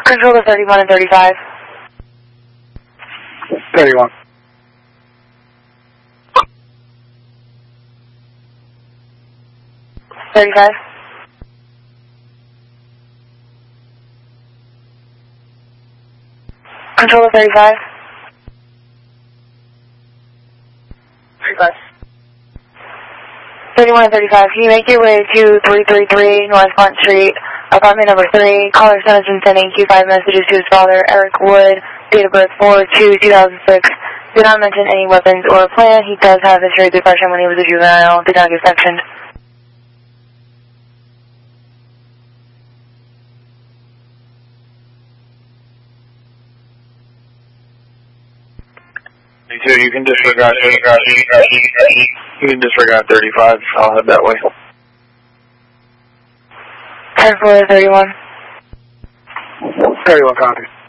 Control to 31 and 35. 31. Control to 35. 35. 31 and 35. Can you make your way to 333 North Front Street, apartment number 3? Caller son has been sending Q5 messages to his father, Eric Wood, date of birth 4/2/2006. Did not mention any weapons or plan. He does have a history of depression when he was a juvenile. Did not get sectioned. You can disregard 35. I'll head that way. 10-4-31. 31 copy.